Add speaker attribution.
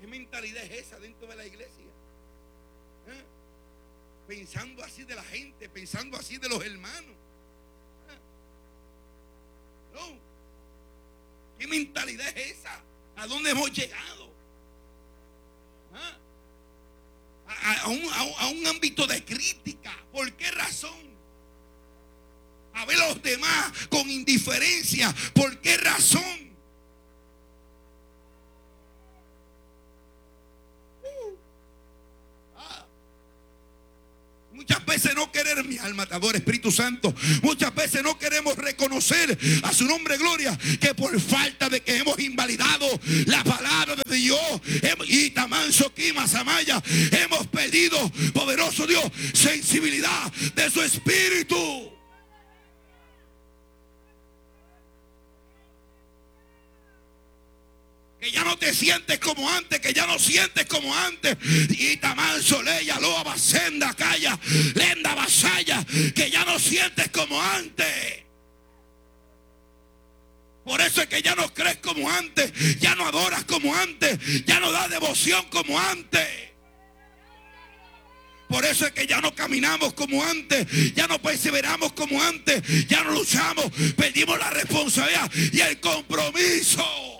Speaker 1: ¿Qué mentalidad es esa dentro de la iglesia? Pensando así de la gente, pensando así de los hermanos. No. ¿Qué mentalidad es esa? ¿A dónde hemos llegado? A un ámbito de crítica. ¿Por qué razón? A ver a los demás con indiferencia. ¿Por qué razón? Muchas veces no querer, mi alma te adora, Espíritu Santo. Muchas veces no queremos reconocer a su nombre, gloria, que por falta de que hemos invalidado la palabra de Dios, hemos pedido, poderoso Dios, sensibilidad de su Espíritu. Que ya no te sientes como antes, que ya no sientes como antes. Y tamanso, leya, loa, basenda, calla, lenda, vasalla. Que ya no sientes como antes. Por eso es que ya no crees como antes, ya no adoras como antes, ya no das devoción como antes. Por eso es que ya no caminamos como antes, ya no perseveramos como antes, ya no luchamos, perdimos la responsabilidad y el compromiso.